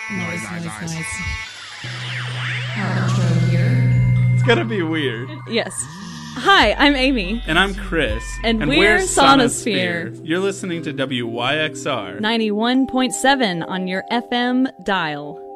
Noise. Outro here. It's gonna be weird. Yes. Hi, I'm Amy. And I'm Chris. And we're Sonosphere. You're listening to WYXR 91.7 on your FM dial.